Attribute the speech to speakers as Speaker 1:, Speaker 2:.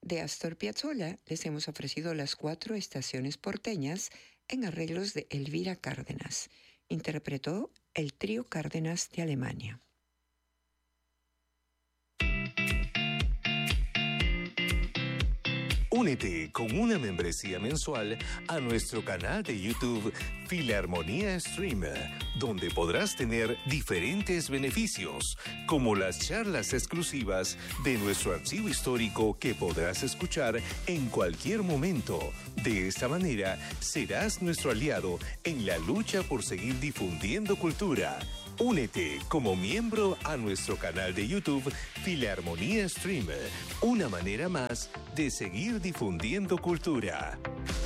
Speaker 1: de Astor Piazzolla les hemos ofrecido las 4 estaciones porteñas en arreglos de Elvira Cárdenas. Interpretó el Trío Cárdenas de Alemania.
Speaker 2: Únete con una membresía mensual a nuestro canal de YouTube Filarmonía Streamer, donde podrás tener diferentes beneficios, como las charlas exclusivas de nuestro archivo histórico que podrás escuchar en cualquier momento. De esta manera, serás nuestro aliado en la lucha por seguir difundiendo cultura. Únete como miembro a nuestro canal de YouTube Filarmonía Streamer, una manera más de seguir difundiendo cultura.